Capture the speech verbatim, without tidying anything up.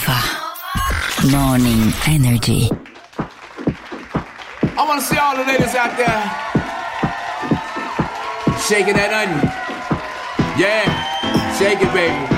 Nova. Morning Energy. I want to see all the ladies out there shaking that onion. Yeah, shake it, baby.